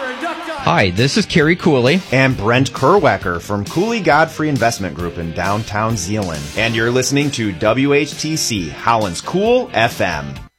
Hi, this is Kerry Cooley. And Brent Kerwecker from Cooley Godfrey Investment Group in downtown Zeeland. And you're listening to WHTC, Holland's Cool FM.